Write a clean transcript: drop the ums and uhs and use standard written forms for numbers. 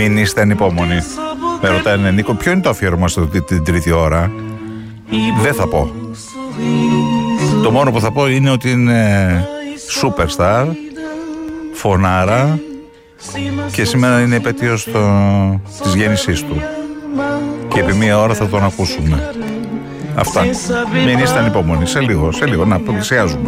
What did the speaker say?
Μην είστε ανυπόμονοι. Με ρωτάνε, Νίκο, ποιο είναι το αφιέρωμα την τρίτη ώρα? Δεν θα πω. Το μόνο που θα πω είναι ότι είναι superstar, φωνάρα, και σήμερα είναι επέτειος της γέννησής του. Και επί μία ώρα θα τον ακούσουμε. Αυτά. Μην είστε ανυπόμονοι. Σε λίγο να πλησιάζουμε.